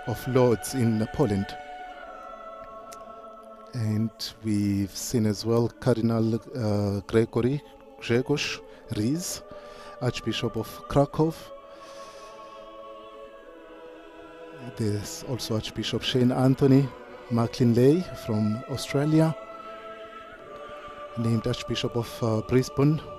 of Lords in Poland. And we've seen as well Cardinal Grzegorz Ries, Archbishop of Krakow. There's also Archbishop Shane Anthony McLinlay from Australia, named Archbishop of Brisbane.